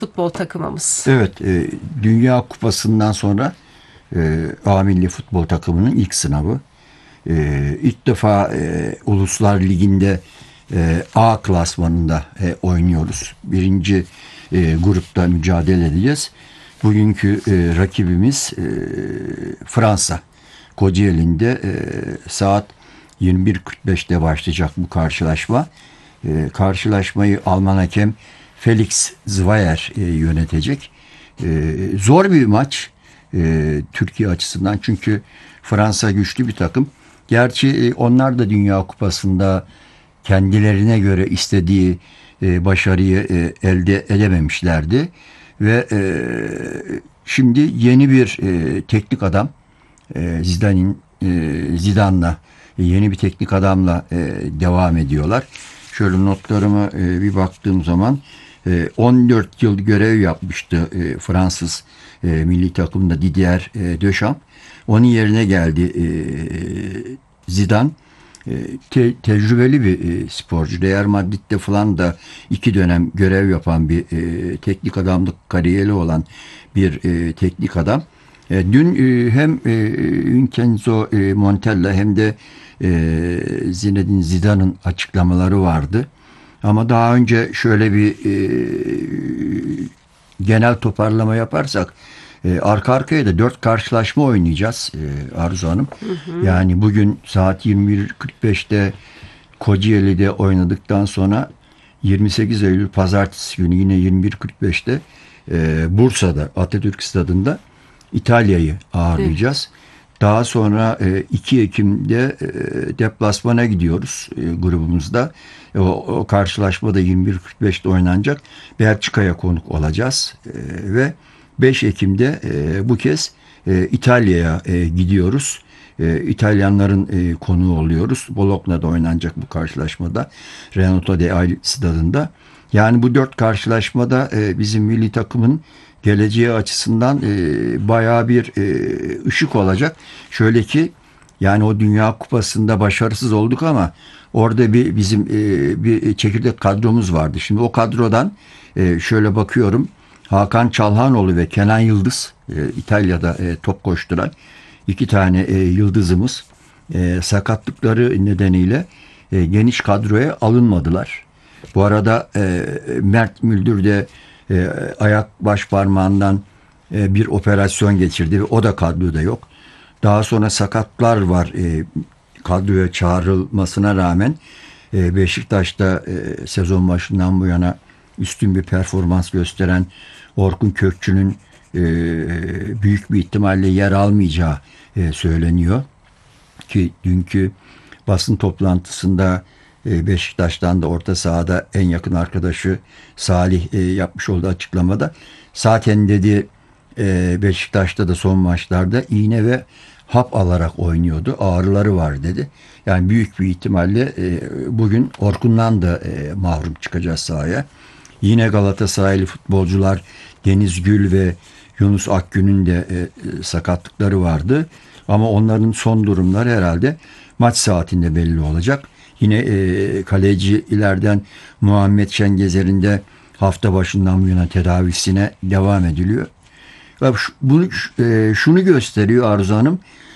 futbol takımımız. Evet, Dünya Kupası'ndan sonra A milli futbol takımının ilk sınavı. İlk defa Uluslar Ligi'nde A klasmanında oynuyoruz. Birinci grupta mücadele edeceğiz. Bugünkü rakibimiz Fransa. Kocaeli'nde saat 21.45'te başlayacak bu karşılaşma. Karşılaşmayı Alman hakem Felix Zweier yönetecek. Zor bir maç Türkiye açısından, çünkü Fransa güçlü bir takım. Gerçi onlar da Dünya Kupası'nda kendilerine göre istediği başarıyı elde edememişlerdi. Ve şimdi yeni bir teknik adam Zidane'la yeni bir teknik adamla devam ediyorlar. Şöyle notlarıma bir baktığım zaman 14 yıl görev yapmıştı Fransız milli takımda Didier Deschamps. Onun yerine geldi Zidane. Tecrübeli bir sporcu. Real Madrid'de falan da 2 dönem görev yapan bir teknik adamlık kariyeri olan bir teknik adam. Dün hem Vincenzo Montella hem de Zinedine Zidane'ın açıklamaları vardı. Ama daha önce şöyle bir genel toparlama yaparsak, arka arkaya da 4 karşılaşma oynayacağız Arzu Hanım. Yani bugün saat 21.45'te Kocaeli'de oynadıktan sonra 28 Eylül Pazartesi günü yine 21.45'te Bursa'da Atatürk Stadı'nda İtalya'yı ağırlayacağız. Daha sonra 2 Ekim'de deplasmana gidiyoruz grubumuzda. O karşılaşma da 21.45'te oynanacak. Belçika'ya konuk olacağız. Ve 5 Ekim'de bu kez İtalya'ya gidiyoruz. İtalyanların konuğu oluyoruz. Bologna'da oynanacak bu karşılaşmada. Renato de Ail stadında. Yani bu 4 karşılaşmada bizim milli takımın geleceği açısından bayağı bir ışık olacak. Şöyle ki, yani o Dünya Kupası'nda başarısız olduk ama orada bizim bir çekirdek kadromuz vardı. Şimdi o kadrodan şöyle bakıyorum. Hakan Çalhanoğlu ve Kenan Yıldız, İtalya'da top koşturan 2 tane yıldızımız sakatlıkları nedeniyle geniş kadroya alınmadılar. Bu arada Mert Müldür de ayak baş parmağından bir operasyon geçirdi ve o da kadroda yok. Daha sonra sakatlar var kadroya çağrılmasına rağmen. Beşiktaş'ta sezon başından bu yana üstün bir performans gösteren Orkun Kökçü'nün büyük bir ihtimalle yer almayacağı söyleniyor. Ki dünkü basın toplantısında Beşiktaş'tan da orta sahada en yakın arkadaşı Salih yapmış olduğu açıklamada, zaten dedi Beşiktaş'ta da son maçlarda iğne ve hap alarak oynuyordu. Ağrıları var dedi. Yani büyük bir ihtimalle bugün Orkun'dan da mahrum çıkacağız sahaya. Yine Galatasaraylı futbolcular Deniz Gül ve Yunus Akgün'ün de sakatlıkları vardı. Ama onların son durumları herhalde maç saatinde belli olacak. Yine kalecilerden Muhammed Şengezer'in de hafta başından bu yana tedavisine devam ediliyor. Ve şunu gösteriyor Arzu Hanım.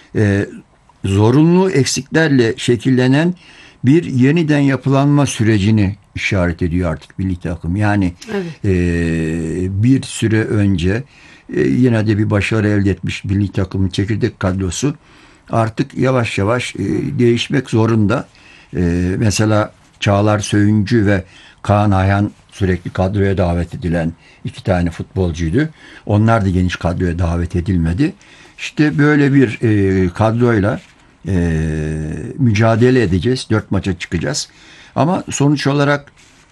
Zorunlu eksiklerle şekillenen bir yeniden yapılanma sürecini işaret ediyor artık milli takım. Yani Evet. Bir süre önce yine de bir başarı elde etmiş milli takımın çekirdek kadrosu artık yavaş yavaş değişmek zorunda. Mesela Çağlar Söyüncü ve Kaan Ayhan sürekli kadroya davet edilen 2 tane futbolcuydu. Onlar da geniş kadroya davet edilmedi. İşte böyle bir kadroyla mücadele edeceğiz. 4 maça çıkacağız. Ama sonuç olarak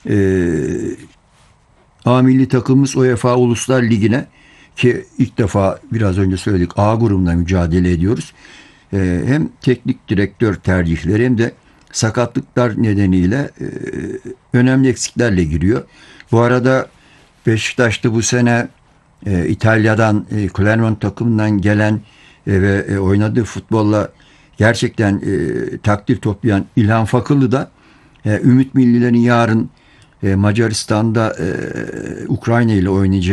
A milli takımımız UEFA Uluslar Ligi'ne, ki ilk defa biraz önce söyledik A grubunda mücadele ediyoruz. Hem teknik direktör tercihleri hem de sakatlıklar nedeniyle önemli eksiklerle giriyor. Bu arada Beşiktaş'ta bu sene İtalya'dan Clermont takımından gelen ve oynadığı futbolla gerçekten takdir toplayan İlhan Fakılı da Ümit Millilerin yarın Macaristan'da Ukrayna ile oynayacak.